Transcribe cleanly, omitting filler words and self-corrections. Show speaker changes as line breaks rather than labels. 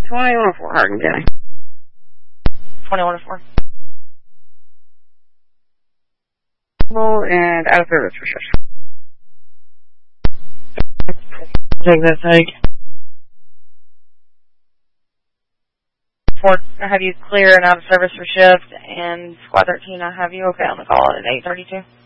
2104 Hardin County.
2104.
And out of service for shift.
Take that take. 4, I have you clear and out of service for shift, and Squad 13, I have you okay on the call at 8:32.